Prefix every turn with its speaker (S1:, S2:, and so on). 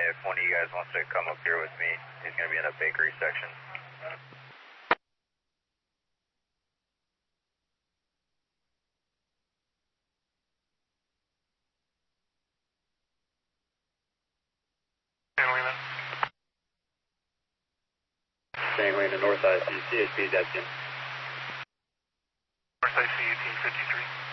S1: if one of you guys wants to come up here with me. He's going to be in a bakery section. San Helena, North IC, CHP, that's in.
S2: North IC 1853.